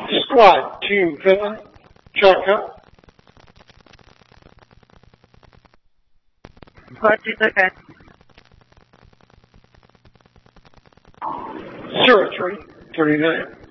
Squad Team Finland, check up. Squad 2's okay. 0339.